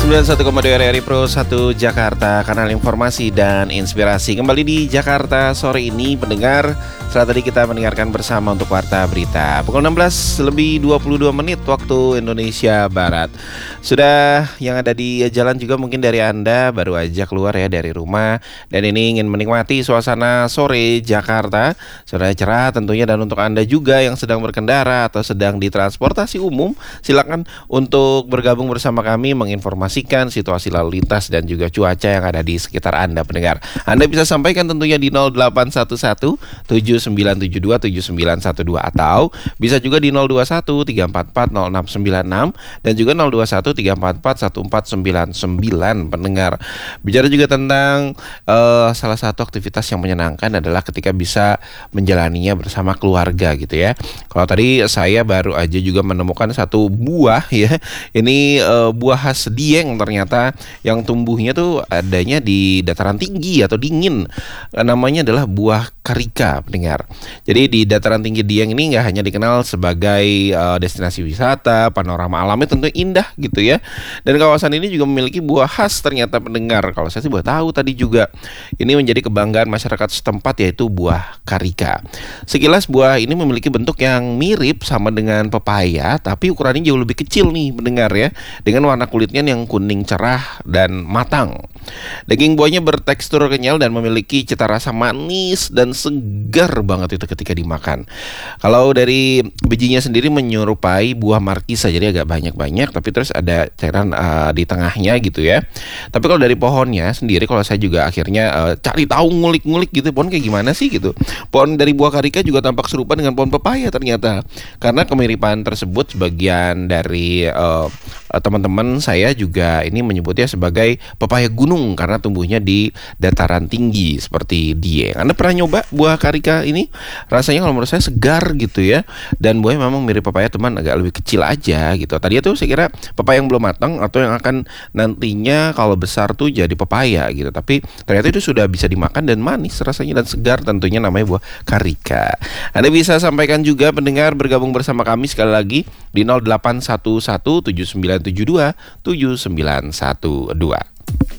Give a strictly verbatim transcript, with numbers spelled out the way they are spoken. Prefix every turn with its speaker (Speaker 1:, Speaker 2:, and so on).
Speaker 1: sembilan puluh satu koma dua R R I Pro satu Jakarta, kanal informasi dan inspirasi. Kembali di Jakarta sore ini, pendengar. Setelah tadi kita mendengarkan bersama untuk Warta Berita pukul enam belas lebih dua puluh dua menit waktu Indonesia Barat. Sudah yang ada di jalan juga mungkin dari Anda baru aja keluar ya dari rumah dan ini ingin menikmati suasana sore Jakarta. Sudah cerah tentunya, dan untuk Anda juga yang sedang berkendara atau sedang di transportasi umum, silakan untuk bergabung bersama kami menginformasikan situasi lalu lintas dan juga cuaca yang ada di sekitar Anda, pendengar. Anda bisa sampaikan tentunya di nol delapan satu satu tujuh sembilan tujuh dua tujuh sembilan satu dua atau bisa juga di nol dua satu tiga empat empat nol enam sembilan enam dan juga nol dua satu tiga empat empat satu empat sembilan sembilan, pendengar. Bicara juga tentang uh, salah satu aktivitas yang menyenangkan adalah ketika bisa menjalaninya bersama keluarga gitu ya. Kalau tadi saya baru aja juga menemukan satu buah ya. Ini uh, buah khas Dieng ternyata yang tumbuhnya tuh adanya di dataran tinggi atau dingin. Namanya adalah buah karika, pendengar. Jadi di dataran tinggi Dieng ini nggak hanya dikenal sebagai uh, destinasi wisata, panorama alamnya tentu indah gitu ya. Dan kawasan ini juga memiliki buah khas ternyata, pendengar. Kalau saya sih baru tahu tadi juga. Ini menjadi kebanggaan masyarakat setempat, yaitu buah karika. Sekilas buah ini memiliki bentuk yang mirip sama dengan pepaya, tapi ukurannya jauh lebih kecil nih, pendengar ya. Dengan warna kulitnya yang kuning cerah dan matang. Daging buahnya bertekstur kenyal dan memiliki cita rasa manis dan segar banget itu ketika dimakan. Kalau dari bijinya sendiri menyerupai buah markisa, jadi agak banyak-banyak, tapi terus ada cairan uh, di tengahnya gitu ya. Tapi kalau dari pohonnya sendiri, kalau saya juga akhirnya uh, cari tahu, ngulik-ngulik gitu, pohon kayak gimana sih gitu. Pohon dari buah karika juga tampak serupa dengan pohon pepaya ternyata. Karena kemiripan tersebut, sebagian dari uh, teman-teman saya juga ini menyebutnya sebagai pepaya gunung karena tumbuhnya di dataran tinggi seperti Dieng. Anda pernah nyoba buah karika ini? Rasanya kalau menurut saya segar gitu ya. Dan buahnya memang mirip pepaya, teman agak lebih kecil aja gitu. Tadi itu saya kira pepaya yang belum matang atau yang akan nantinya kalau besar tuh jadi pepaya gitu. Tapi ternyata itu sudah bisa dimakan dan manis rasanya dan segar, tentunya namanya buah karika. Anda bisa sampaikan juga, pendengar, bergabung bersama kami sekali lagi di nol delapan satu satu tujuh sembilan tujuh dua tujuh sembilan satu dua.